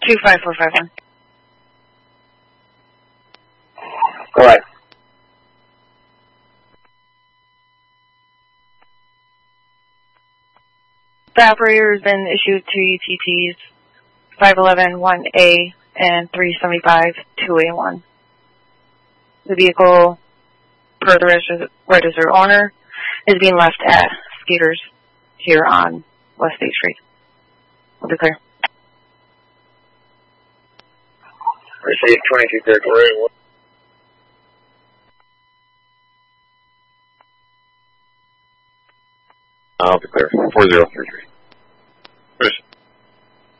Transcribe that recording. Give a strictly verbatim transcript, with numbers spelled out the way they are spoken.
two five four five one. Go ahead. The operator has been issued two U T Ps, five eleven one A and three seventy-five two A one. The vehicle, per the register, registered owner, is being left at Skaters here on West State Street. We'll be clear. Received twenty-two thirty-one. I'll be clear. four zero three three.